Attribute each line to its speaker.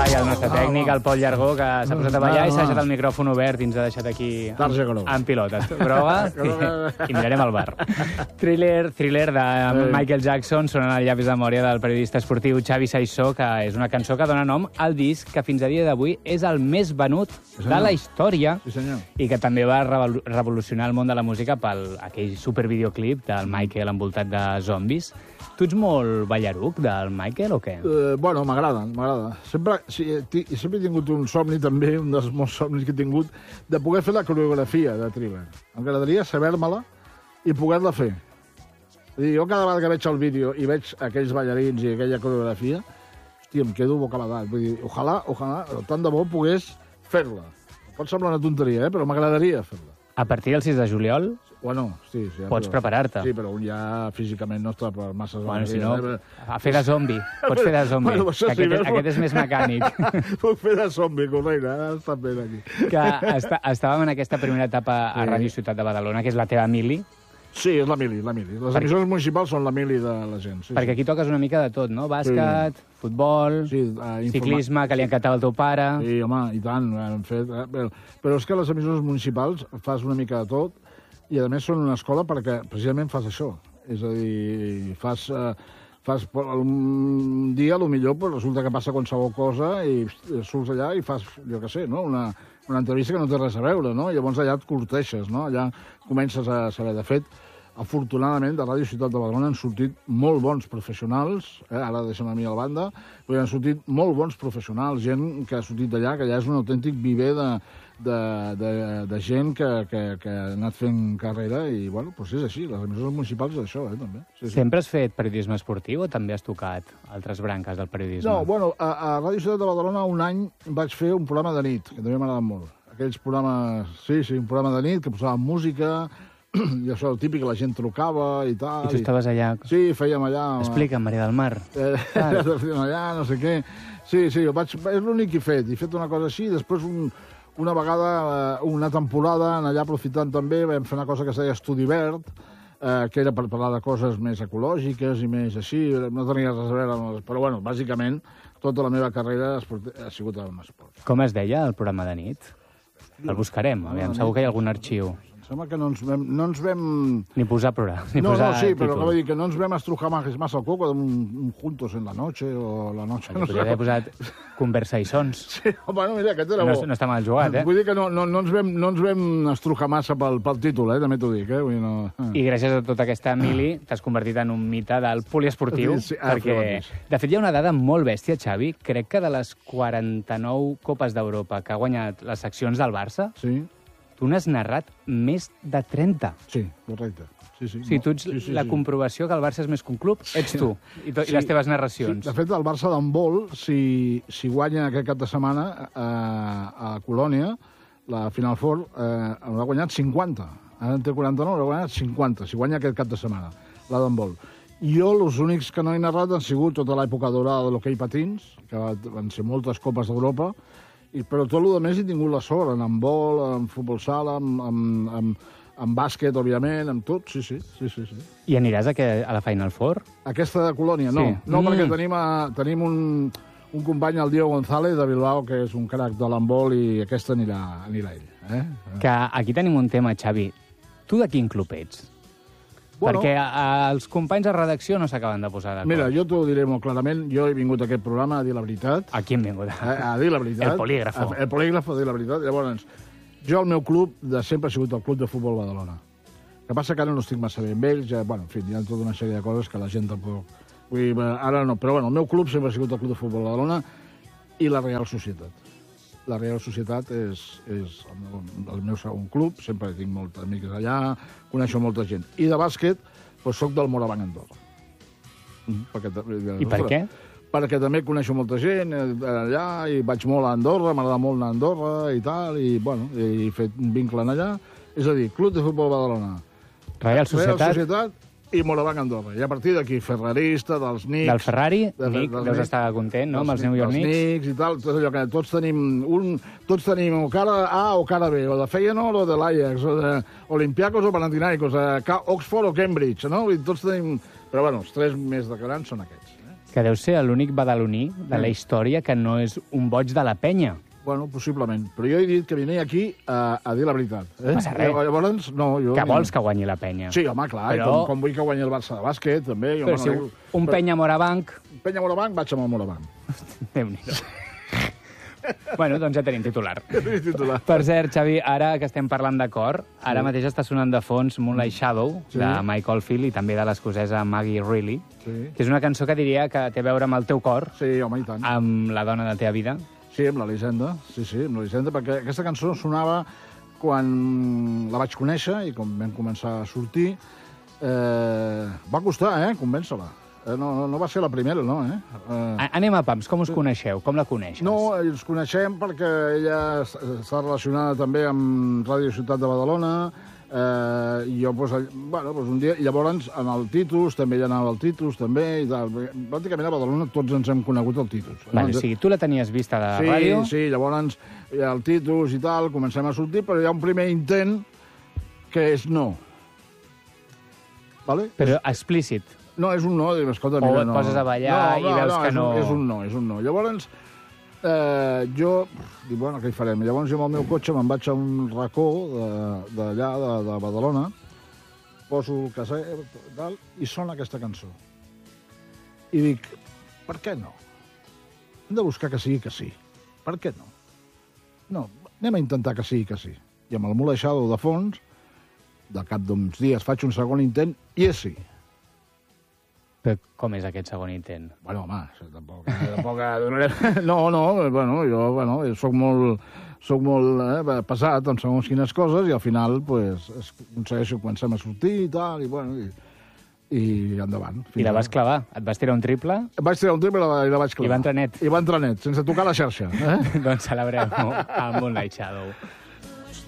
Speaker 1: I el nostre tècnic, el Pol Llargó, que s'ha posat a ballar i s'ha deixat el micròfon obert i ens ha deixat aquí en pilota groga i mirarem al bar. Thriller de Michael Jackson sonen al llavis de memòria del periodista esportiu Xavi Saissó, que és una cançó que dona nom al disc que fins a dia d'avui és el més venut de la història i que també va revolucionar el món de la música per aquell supervideoclip del Michael envoltat de zombis. Tu ets molt ballaruc del Michael o què?
Speaker 2: Bueno, m'agrada. Sempre he tingut un somni també, un dels molts somnis que he tingut, de poder fer la coreografia de Thriller. M'agradaria saber-me-la i poder-la fer. Jo cada vegada que veig el vídeo i veig aquells ballarins i aquella coreografia, hòstia, em quedo bocabadat. Vull dir, ojalà, tant de bo pogués fer-la. Pot semblar una tonteria, però m'agradaria fer-la.
Speaker 1: A partir del 6 de juliol
Speaker 2: Bueno, sí,
Speaker 1: pots preparar-te.
Speaker 2: Sí, però un ja físicament no està per massa zombi.
Speaker 1: Bueno, si no, a fer de zombi. Pots fer de zombi. Bueno, aquest és més mecànic.
Speaker 2: Puc fer de zombi, correcte. Ara està bé aquí.
Speaker 1: Que estàvem en aquesta primera etapa a Ràdio Ciutat de Badalona, que és la teva mili.
Speaker 2: Sí, és la mili. Les emissores municipals són la mili de la gent.
Speaker 1: Perquè aquí toques una mica de tot, no? Bàsquet, futbol, ciclisme, que li encantava el teu pare...
Speaker 2: Sí, home, i tant, hem fet... Però és que les emissores municipals fas una mica de tot i, a més, són una escola perquè precisament fas això. És a dir, fas un dia, potser resulta que passa qualsevol cosa i surts allà i fas, jo què sé, no? Una entrevista que no té res a veure, no? Llavors allà et corteixes, no? Allà comences a saber. De fet, afortunadament, de Ràdio Ciutat de Badalona han sortit molt bons professionals, ara deixem a mi a la banda, però han sortit molt bons professionals, gent que ha sortit d'allà, que ja és un autèntic viver de gent que ha anat fent carrera i, bueno, doncs és així, les emissores municipals és això, també. Sí.
Speaker 1: Sempre has fet periodisme esportiu o també has tocat altres branques del periodisme?
Speaker 2: No, bueno, a Ràdio Ciutat de Badalona un any vaig fer un programa de nit, que també m'agrada molt. Aquells programes, sí, un programa de nit que posàvem música, i això, el típic, la gent trucava i tal.
Speaker 1: I tu estaves allà?
Speaker 2: Sí, fèiem allà...
Speaker 1: Explica'm, Maria del Mar.
Speaker 2: Fèiem allà, no sé què. Sí, és l'únic que he fet. He fet una cosa així, després una vegada, una temporada, allà aprofitant també, vam fer una cosa que es deia Estudi Verd, que era per parlar de coses més ecològiques i més així, no tenia res a veure, però, bueno, bàsicament, tota la meva carrera ha sigut en esport.
Speaker 1: Com es deia el programa de nit? El buscarem, aviam, segur que hi ha algun arxiu.
Speaker 2: Sembla que no ens vam...
Speaker 1: Ni posar programa, ni
Speaker 2: no,
Speaker 1: posar
Speaker 2: sí,
Speaker 1: títol.
Speaker 2: però vull dir que no ens vam estrujar massa el coco, un juntos en la noche o la noche...
Speaker 1: No podria haver posat conversaïsons.
Speaker 2: Sí, bueno, mira, aquest era bo.
Speaker 1: No està mal jugat,
Speaker 2: Vull dir que no ens vam estrujar massa pel títol, també t'ho dic, Vull dir, no...
Speaker 1: I gràcies a tota aquesta mili t'has convertit en un mite del poliesportiu, perquè, de fet, hi ha una dada molt bèstia, Xavi. Crec que de les 49 Copes d'Europa que ha guanyat les seccions del Barça, tu n'has narrat més de 30.
Speaker 2: Sí, correcte.
Speaker 1: Si tu ets la comprovació que el Barça és més que un club, ets tu, i les teves narracions.
Speaker 2: De fet, el Barça d'handbol, si guanya aquest cap de setmana a Colònia, la Final Four, haurà guanyat 50. Ara en té 49, haurà guanyat 50, si guanya aquest cap de setmana, la d'handbol. Jo, els únics que no he narrat han sigut tota l'època dorada de l'hoquei patins, que van ser moltes Copes d'Europa, però tot el més he tingut la sort, en handbol, en futbol sala, en bàsquet, òbviament, en tot, sí.
Speaker 1: I aniràs a la Final Four?
Speaker 2: Aquesta de Colònia, no. Sí. No, perquè tenim un company, el Diego González, de Bilbao, que és un crac de l'handbol, i aquesta anirà ell.
Speaker 1: Que aquí tenim un tema, Xavi. Tu de quin club ets? Bueno, perquè els companys de redacció no s'acaben de posar d'acord.
Speaker 2: Mira, jo t'ho diré molt clarament. Jo he vingut a aquest programa a dir la veritat.
Speaker 1: A qui hem vingut?
Speaker 2: A dir la veritat.
Speaker 1: El polígrafo.
Speaker 2: El polígrafo, a dir la veritat. Llavors, jo, el meu club, de sempre ha sigut el Club de Futbol Badalona. El que passa que ara no estic massa bé amb ells. Ja, bueno, en fi, hi ha tota una sèrie de coses que la gent tampoc... Vull dir, ara no. Però, bueno, el meu club sempre ha sigut el Club de Futbol Badalona i la Real Societat. La Real Societat és el meu segon club, sempre tinc molts amics allà, coneixo molta gent. I de bàsquet, doncs soc del Morabanc Andorra.
Speaker 1: I per què?
Speaker 2: Perquè també coneixo molta gent allà, i vaig molt a Andorra, m'agrada molt anar a Andorra i tal, i, bueno, he fet un vincle allà. És a dir, Club de Futbol Badalona,
Speaker 1: Real Societat
Speaker 2: i Morabanc Andorra. I a partir d'aquí, ferrarista, dels Knicks...
Speaker 1: Del Ferrari, deus estar content, no?, amb els New York Knicks.
Speaker 2: Dels Knicks i tal, tot allò que tots tenim o cara A o cara B, o de Feyenoord o de l'Ajax, o d'Olympiacos o Panathinaikos, Oxford o Cambridge, no? Tots tenim... Però, bueno, els tres més declarants són aquests.
Speaker 1: Que deu ser l'únic badaloní de la història que no és un boig de la penya.
Speaker 2: Bueno, possiblement. Però jo he dit que venia aquí a dir la veritat.
Speaker 1: No passa res.
Speaker 2: Llavors, no, jo...
Speaker 1: Que vols que guanyi la penya.
Speaker 2: Sí, home, clar, però... com vull que guanyi el Barça de bàsquet, també.
Speaker 1: Però si un penya Morabanc...
Speaker 2: Penya Morabanc, vaig amb el Morabanc.
Speaker 1: Déu-n'hi-do. Bueno, doncs ja tenim titular.
Speaker 2: Ja tenim titular.
Speaker 1: Per cert, Xavi, ara que estem parlant de cor, ara mateix està sonant de fons Moonlight Shadow, de Mike Oldfield, i també de l'escocesa Maggie Reilly, que és una cançó que diria que té a veure amb el teu cor,
Speaker 2: sí, home, i tant.
Speaker 1: Amb la dona de la teva vida.
Speaker 2: Sí, amb l'Elisenda, amb l'Elisenda, perquè aquesta cançó sonava quan la vaig conèixer i quan vam començar a sortir. Va costar, convèncer-la. No va ser la primera, no,
Speaker 1: Anem a pams, com us coneixeu? Com la coneixes?
Speaker 2: No, ens coneixem perquè ella està relacionada també amb Ràdio Ciutat de Badalona, i jo, un dia... Llavors, en el Titus, també ella anava al Titus, també, i tal. Pràcticament a Badalona tots ens hem conegut al Titus.
Speaker 1: Vale, o sigui, tu la tenies vista de ràdio?
Speaker 2: Sí, llavors al Titus i tal, comencem a sortir, però hi ha un primer intent que és no. Vale?
Speaker 1: Però explícit.
Speaker 2: No, és un no, escolta,
Speaker 1: mira,
Speaker 2: no.
Speaker 1: O et poses a ballar i veus que no...
Speaker 2: És un no. Llavors, jo... Dic, bueno, què hi farem? Llavors jo amb el meu cotxe me'n vaig a un racó d'allà, de Badalona, poso el casset i tal, i sona aquesta cançó. I dic, per què no? Hem de buscar que sigui que sí. Per què no? No, anem a intentar que sigui que sí. I amb el Moonlight Shadow de fons, de cap d'uns dies faig un segon intent, i és sí.
Speaker 1: Però com és aquest segon intent?
Speaker 2: Bueno, home, tampoc jo soc molt pesat en segons quines coses i al final aconsegueixo, comencem a sortir i tal, i endavant.
Speaker 1: I la vas clavar? Et vas tirar un triple?
Speaker 2: Vaig tirar un triple i la vaig clavar.
Speaker 1: I va entrar net?
Speaker 2: I va entrar net, sense tocar la xarxa.
Speaker 1: Doncs celebrem amb Moonlight Shadow.